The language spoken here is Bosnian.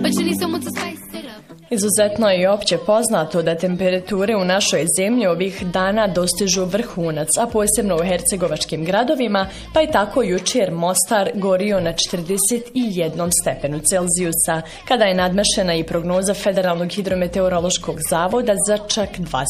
Izuzetno je i opće poznato da temperature u našoj zemlji ovih dana dostižu vrhunac, a posebno u hercegovačkim gradovima, pa je tako jučer Mostar gorio na 41 stepenu Celzijusa, kada je nadmašena i prognoza Federalnog hidrometeorološkog zavoda za čak 2